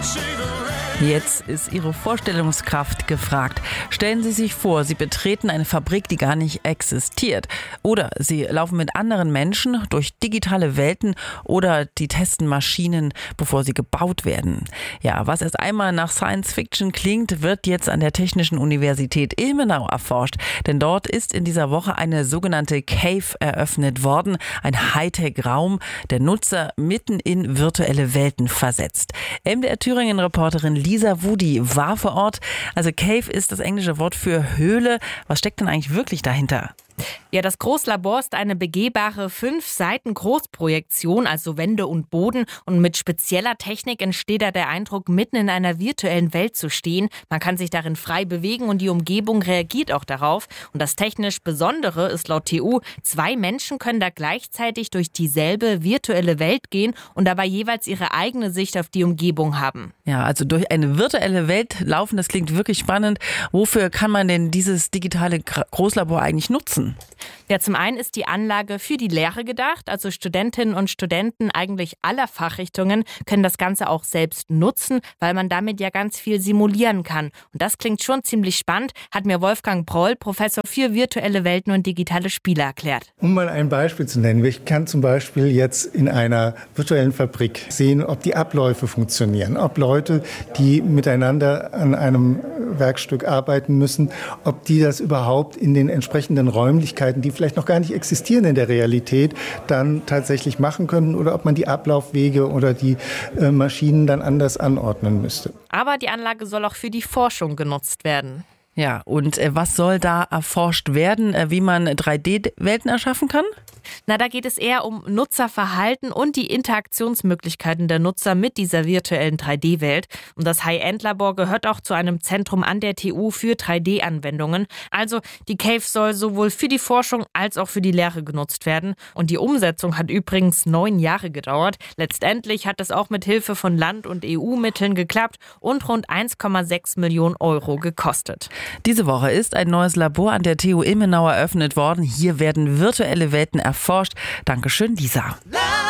Jetzt ist Ihre Vorstellungskraft gefragt. Stellen Sie sich vor, Sie betreten eine Fabrik, die gar nicht existiert. Oder Sie laufen mit anderen Menschen durch digitale Welten oder die testen Maschinen, bevor sie gebaut werden. Ja, was erst einmal nach Science Fiction klingt, wird jetzt an der Technischen Universität Ilmenau erforscht. Denn dort ist in dieser Woche eine sogenannte Cave eröffnet worden. Ein Hightech-Raum, der Nutzer mitten in virtuelle Welten versetzt. MDR Thüringen-Reporterin Lisa Wudi war vor Ort. Also Cave ist das englische Wort für Höhle. Was steckt denn eigentlich wirklich dahinter? Ja, das Großlabor ist eine begehbare 5 Seiten Großprojektion, also Wände und Boden. Und mit spezieller Technik entsteht da der Eindruck, mitten in einer virtuellen Welt zu stehen. Man kann sich darin frei bewegen und die Umgebung reagiert auch darauf. Und das technisch Besondere ist laut TU, 2 Menschen können da gleichzeitig durch dieselbe virtuelle Welt gehen und dabei jeweils ihre eigene Sicht auf die Umgebung haben. Ja, also durch eine virtuelle Welt laufen, das klingt wirklich spannend. Wofür kann man denn dieses digitale Großlabor eigentlich nutzen? Ja, zum einen ist die Anlage für die Lehre gedacht. Also Studentinnen und Studenten eigentlich aller Fachrichtungen können das Ganze auch selbst nutzen, weil man damit ja ganz viel simulieren kann. Und das klingt schon ziemlich spannend, hat mir Wolfgang Proll, Professor für virtuelle Welten und digitale Spiele, erklärt. Um mal ein Beispiel zu nennen. Ich kann zum Beispiel jetzt in einer virtuellen Fabrik sehen, ob die Abläufe funktionieren, ob Leute, die miteinander an einem Werkstück arbeiten müssen, ob die das überhaupt in den entsprechenden Räumlichkeiten, die vielleicht noch gar nicht existieren in der Realität, dann tatsächlich machen können oder ob man die Ablaufwege oder die Maschinen dann anders anordnen müsste. Aber die Anlage soll auch für die Forschung genutzt werden. Ja, und was soll da erforscht werden, wie man 3D-Welten erschaffen kann? Na, da geht es eher um Nutzerverhalten und die Interaktionsmöglichkeiten der Nutzer mit dieser virtuellen 3D-Welt. Und das High-End-Labor gehört auch zu einem Zentrum an der TU für 3D-Anwendungen. Also die Cave soll sowohl für die Forschung als auch für die Lehre genutzt werden. Und die Umsetzung hat übrigens 9 Jahre gedauert. Letztendlich hat es auch mit Hilfe von Land- und EU-Mitteln geklappt und rund 1,6 Millionen Euro gekostet. Diese Woche ist ein neues Labor an der TU Ilmenau eröffnet worden. Hier werden virtuelle Welten erforscht. Dankeschön, Lisa.